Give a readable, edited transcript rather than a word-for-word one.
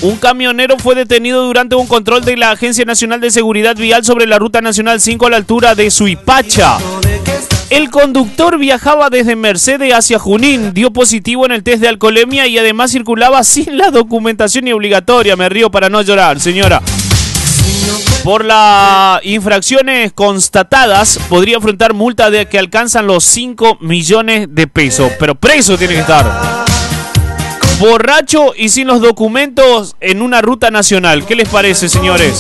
Un camionero fue detenido durante un control de la Agencia Nacional de Seguridad Vial sobre la Ruta Nacional 5 a la altura de Suipacha. El conductor viajaba desde Mercedes hacia Junín, dio positivo en el test de alcoholemia y además circulaba sin la documentación ni obligatoria. Me río para no llorar, señora. Por las infracciones constatadas, podría afrontar multa de que alcanzan los 5 millones de pesos. Pero preso tiene que estar. Borracho y sin los documentos en una ruta nacional. ¿Qué les parece, señores?